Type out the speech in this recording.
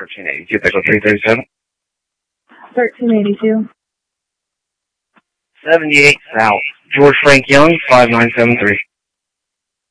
1382, Pickle 337. 1382. 78 South. George Frank Young, 5973.